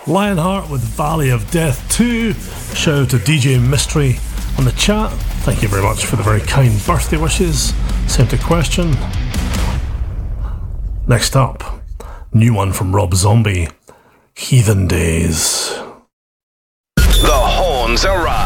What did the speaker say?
Lionheart with Valley of Death 2. Shout out to DJ Mystery on the chat. Thank you very much for the very kind birthday wishes. Sent a question. Next up, new one from Rob Zombie, Heathen Days. The horns arrive.